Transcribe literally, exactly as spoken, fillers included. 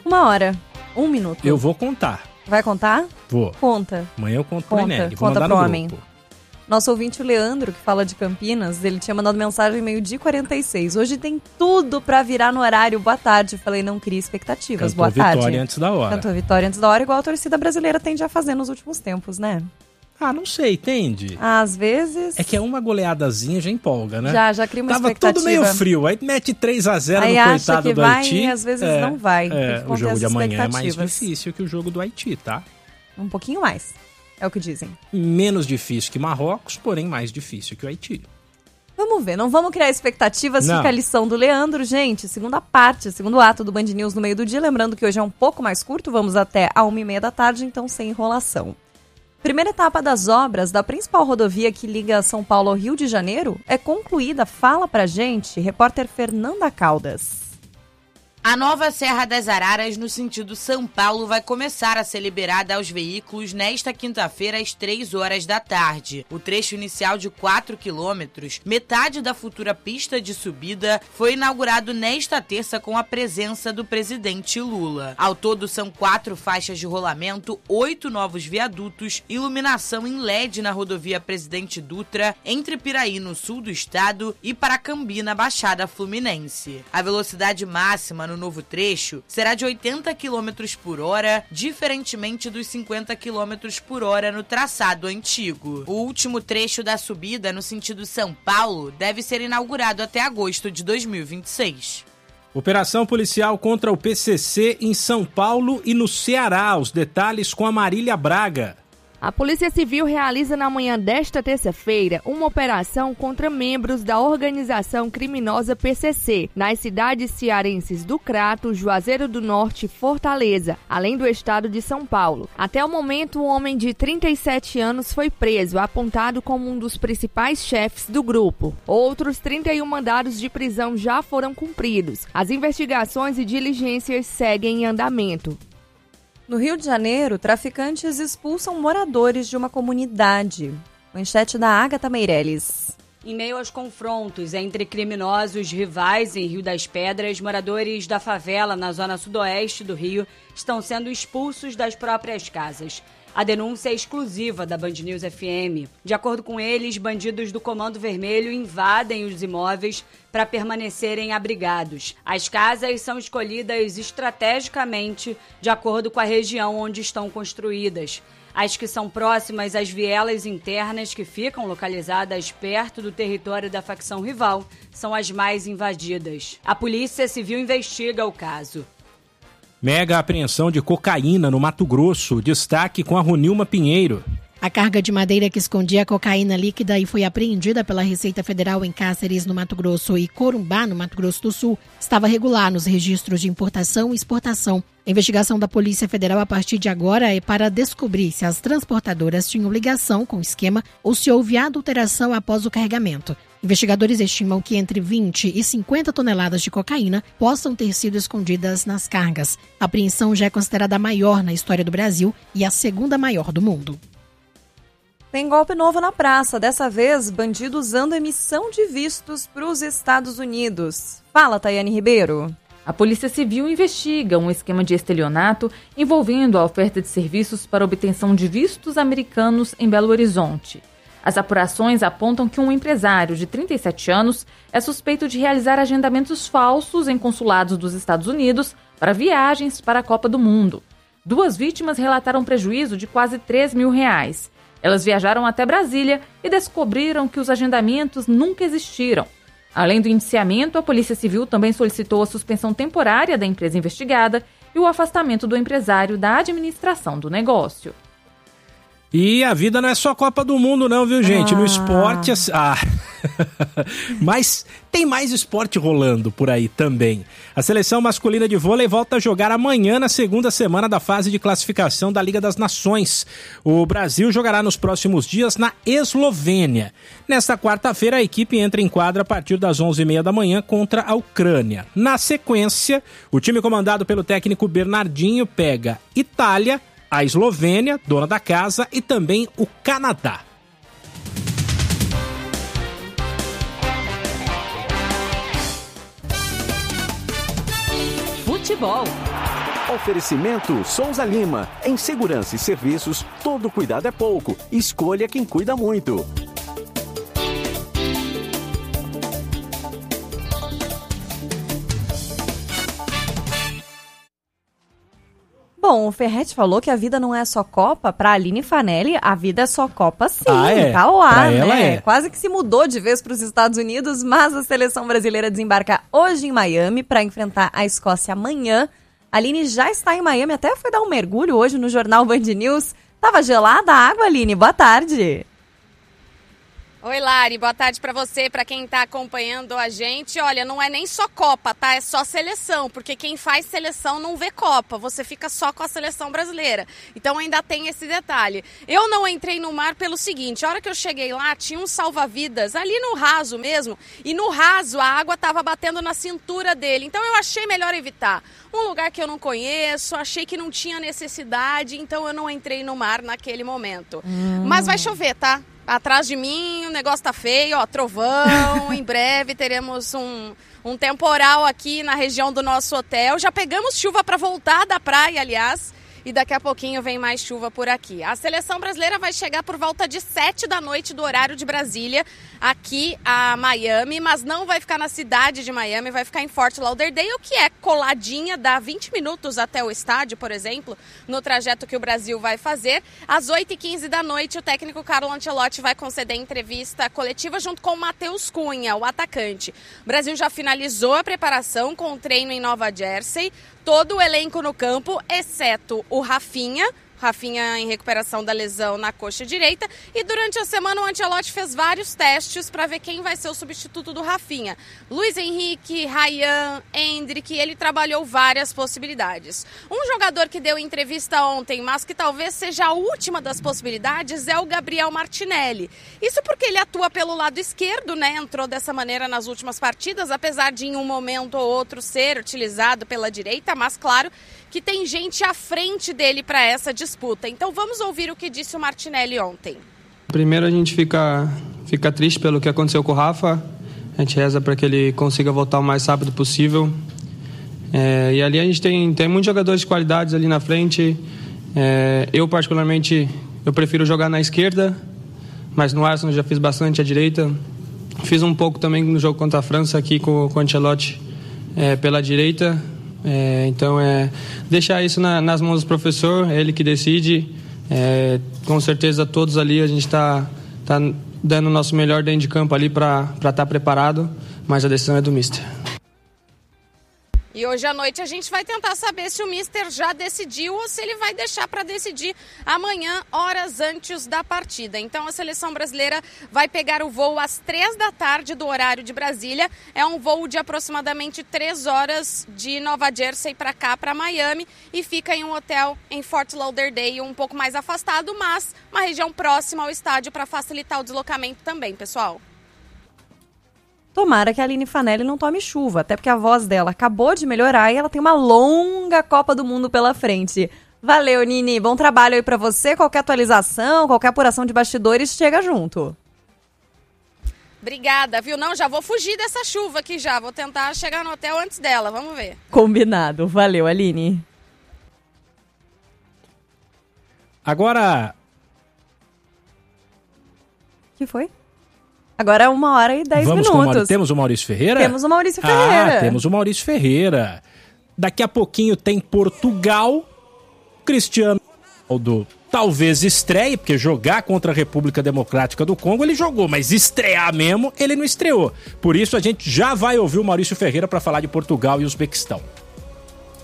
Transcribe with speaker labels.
Speaker 1: Uma hora. Um minuto.
Speaker 2: Eu vou contar.
Speaker 1: Vai contar?
Speaker 2: Vou.
Speaker 1: Conta.
Speaker 2: Amanhã eu conto
Speaker 1: Conta,
Speaker 2: pro Eneg. Vou
Speaker 1: conta
Speaker 2: mandar
Speaker 1: pro
Speaker 2: no
Speaker 1: homem.
Speaker 2: grupo.
Speaker 1: Nosso ouvinte, o Leandro, que fala de Campinas, ele tinha mandado mensagem meio-dia e quarenta e seis. Hoje tem tudo pra virar no horário. Boa tarde. Falei, não crie expectativas.
Speaker 2: Cantou
Speaker 1: Boa
Speaker 2: vitória
Speaker 1: tarde.
Speaker 2: antes da hora.
Speaker 1: Cantou vitória antes da hora, igual a torcida brasileira tende a fazer nos últimos tempos, né?
Speaker 2: Ah, não sei, entende?
Speaker 1: Às vezes...
Speaker 2: É que é uma goleadazinha, já empolga, né?
Speaker 1: Já, já cria uma
Speaker 2: Tava
Speaker 1: expectativa.
Speaker 2: tudo meio frio, aí mete três a zero
Speaker 1: Aí
Speaker 2: no
Speaker 1: acha
Speaker 2: coitado
Speaker 1: que
Speaker 2: do
Speaker 1: vai
Speaker 2: Haiti.
Speaker 1: e às vezes
Speaker 2: é,
Speaker 1: não vai. Tem
Speaker 2: É,
Speaker 1: que
Speaker 2: o
Speaker 1: conter
Speaker 2: jogo
Speaker 1: as
Speaker 2: de amanhã é mais
Speaker 1: expectativas.
Speaker 2: difícil que o jogo do Haiti, tá?
Speaker 1: Um pouquinho mais, é o que dizem.
Speaker 2: Menos difícil que Marrocos, porém mais difícil que o Haiti.
Speaker 1: Vamos ver, não vamos criar expectativas,
Speaker 2: Não.
Speaker 1: fica a lição do Leandro. Gente, segunda parte, segundo ato do Band News no meio do dia. Lembrando que hoje é um pouco mais curto, vamos até a uma e meia da tarde, então sem enrolação. Primeira etapa das obras da principal rodovia que liga São Paulo ao Rio de Janeiro é concluída. Fala pra gente, repórter Fernanda Caldas.
Speaker 3: A nova Serra das Araras, no sentido São Paulo, vai começar a ser liberada aos veículos nesta quinta-feira às três horas da tarde. O trecho inicial de quatro quilômetros, metade da futura pista de subida, foi inaugurado nesta terça com a presença do presidente Lula. Ao todo, são quatro faixas de rolamento, oito novos viadutos, iluminação em L E D na rodovia Presidente Dutra, entre Piraí, no sul do estado, e Paracambi, na Baixada Fluminense. A velocidade máxima no novo trecho será de oitenta quilômetros por hora, diferentemente dos cinquenta quilômetros por hora no traçado antigo. O último trecho da subida no sentido São Paulo deve ser inaugurado até agosto de dois mil e vinte e seis.
Speaker 2: Operação policial contra o P C C em São Paulo e no Ceará. Os detalhes com a Marília Braga.
Speaker 4: A Polícia Civil realiza na manhã desta terça-feira uma operação contra membros da organização criminosa P C C, nas cidades cearenses do Crato, Juazeiro do Norte e Fortaleza, além do estado de São Paulo. Até o momento, um homem de trinta e sete anos foi preso, apontado como um dos principais chefes do grupo. Outros trinta e um mandados de prisão já foram cumpridos. As investigações e diligências seguem em andamento.
Speaker 1: No Rio de Janeiro, traficantes expulsam moradores de uma comunidade. Manchete da Agatha Meirelles.
Speaker 5: Em meio aos confrontos entre criminosos rivais em Rio das Pedras, moradores da favela na zona sudoeste do Rio estão sendo expulsos das próprias casas. A denúncia é exclusiva da Band News F M. De acordo com eles, bandidos do Comando Vermelho invadem os imóveis para permanecerem abrigados. As casas são escolhidas estrategicamente de acordo com a região onde estão construídas. As que são próximas às vielas internas, que ficam localizadas perto do território da facção rival, são as mais invadidas. A Polícia Civil investiga o caso.
Speaker 2: Mega apreensão de cocaína no Mato Grosso. Destaque com a Ronilma Pinheiro.
Speaker 6: A carga de madeira que escondia cocaína líquida e foi apreendida pela Receita Federal em Cáceres, no Mato Grosso, e Corumbá, no Mato Grosso do Sul, estava regular nos registros de importação e exportação. A investigação da Polícia Federal a partir de agora é para descobrir se as transportadoras tinham ligação com o esquema ou se houve adulteração após o carregamento. Investigadores estimam que entre vinte e cinquenta toneladas de cocaína possam ter sido escondidas nas cargas. A apreensão já é considerada a maior na história do Brasil e a segunda maior do mundo.
Speaker 1: Tem golpe novo na praça, dessa vez bandido usando emissão de vistos para os Estados Unidos. Fala, Tayane Ribeiro.
Speaker 7: A Polícia Civil investiga um esquema de estelionato envolvendo a oferta de serviços para obtenção de vistos americanos em Belo Horizonte. As apurações apontam que um empresário de trinta e sete anos é suspeito de realizar agendamentos falsos em consulados dos Estados Unidos para viagens para a Copa do Mundo. Duas vítimas relataram prejuízo de quase três mil reais. Elas viajaram até Brasília e descobriram que os agendamentos nunca existiram. Além do indiciamento, a Polícia Civil também solicitou a suspensão temporária da empresa investigada e o afastamento do empresário da administração do negócio.
Speaker 2: E a vida não é só Copa do Mundo não, viu, gente? Ah. No esporte... Ah. Mas tem mais esporte rolando por aí também. A seleção masculina de vôlei volta a jogar amanhã na segunda semana da fase de classificação da Liga das Nações. O Brasil jogará nos próximos dias na Eslovênia. Nesta quarta-feira, a equipe entra em quadra a partir das onze e meia da manhã contra a Ucrânia. Na sequência, o time comandado pelo técnico Bernardinho pega Itália, a Eslovênia, dona da casa, e também o Canadá.
Speaker 8: Futebol. Oferecimento Souza Lima. Em segurança e serviços, todo cuidado é pouco. Escolha quem cuida muito.
Speaker 1: Bom, o Ferretti falou que a vida não é só Copa. Pra Aline Fanelli, a vida é só Copa sim,
Speaker 2: ah, é.
Speaker 1: tá lá,
Speaker 2: pra
Speaker 1: né?
Speaker 2: Ela é.
Speaker 1: Quase que se mudou de vez para os Estados Unidos, mas a seleção brasileira desembarca hoje em Miami para enfrentar a Escócia amanhã. A Aline já está em Miami, até foi dar um mergulho hoje no jornal Band News. Tava gelada a água, Aline? Boa tarde.
Speaker 9: Oi, Lari, boa tarde para você, para quem está acompanhando a gente. Olha, não é nem só Copa, tá? É só seleção, porque quem faz seleção não vê Copa, você fica só com a seleção brasileira. Então ainda tem esse detalhe. Eu não entrei no mar pelo seguinte, a hora que eu cheguei lá, tinha um salva-vidas ali no raso mesmo, e no raso a água estava batendo na cintura dele, então eu achei melhor evitar. Um lugar que eu não conheço, achei que não tinha necessidade, então eu não entrei no mar naquele momento. Hum. Mas vai chover, tá? Atrás de mim o negócio tá feio, ó, trovão, em breve teremos um, um temporal aqui na região do nosso hotel. Já pegamos chuva para voltar da praia, aliás, e daqui a pouquinho vem mais chuva por aqui. A seleção brasileira vai chegar por volta de sete da noite do horário de Brasília, aqui a Miami, mas não vai ficar na cidade de Miami, vai ficar em Fort Lauderdale, que é coladinha, dá vinte minutos até o estádio, por exemplo, no trajeto que o Brasil vai fazer. Às oito e quinze da noite, o técnico Carlo Ancelotti vai conceder entrevista coletiva junto com o Matheus Cunha, o atacante. O Brasil já finalizou a preparação com o treino em Nova Jersey, todo o elenco no campo, exceto o Rafinha, Rafinha em recuperação da lesão na coxa direita, e durante a semana o Ancelotti fez vários testes para ver quem vai ser o substituto do Rafinha. Luiz Henrique, Ryan, Endrick, ele trabalhou várias possibilidades. Um jogador que deu entrevista ontem, mas que talvez seja a última das possibilidades, é o Gabriel Martinelli. Isso porque ele atua pelo lado esquerdo, né? Entrou dessa maneira nas últimas partidas, apesar de em um momento ou outro ser utilizado pela direita, mas claro que tem gente à frente dele para essa disputa. Então vamos ouvir o que disse o Martinelli ontem.
Speaker 10: Primeiro a gente fica, fica triste pelo que aconteceu com o Rafa. A gente reza para que ele consiga voltar o mais rápido possível. É, e ali a gente tem, tem muitos jogadores de qualidades ali na frente. É, eu particularmente, eu prefiro jogar na esquerda, mas no Arsenal já fiz bastante à direita. Fiz um pouco também no jogo contra a França aqui com, com o Ancelotti é, pela direita. É, então é deixar isso na, nas mãos do professor, é ele que decide. É, com certeza todos ali a gente está tá dando o nosso melhor dentro de campo ali para estar tá preparado, mas a decisão é do mister.
Speaker 9: E hoje à noite a gente vai tentar saber se o mister já decidiu ou se ele vai deixar para decidir amanhã, horas antes da partida. Então a seleção brasileira vai pegar o voo às três da tarde do horário de Brasília. É um voo de aproximadamente três horas de Nova Jersey para cá, para Miami, e fica em um hotel em Fort Lauderdale, um pouco mais afastado, mas uma região próxima ao estádio para facilitar o deslocamento também, pessoal.
Speaker 1: Tomara que a Aline Fanelli não tome chuva, até porque a voz dela acabou de melhorar e ela tem uma longa Copa do Mundo pela frente. Valeu, Nini. Bom trabalho aí pra você. Qualquer atualização, qualquer apuração de bastidores, chega junto.
Speaker 9: Obrigada, viu? Não, já vou fugir dessa chuva aqui já. Vou tentar chegar no hotel antes dela. Vamos ver.
Speaker 1: Combinado. Valeu, Aline.
Speaker 2: Agora...
Speaker 1: O que foi? Agora é uma hora e dez
Speaker 2: Vamos
Speaker 1: minutos.
Speaker 2: Com o temos o Maurício Ferreira?
Speaker 1: Temos o Maurício Ferreira.
Speaker 2: Ah, temos o Maurício Ferreira. Daqui a pouquinho tem Portugal. Cristiano Ronaldo talvez estreie, porque jogar contra a República Democrática do Congo ele jogou, mas estrear mesmo ele não estreou. Por isso a gente já vai ouvir o Maurício Ferreira para falar de Portugal e Uzbequistão.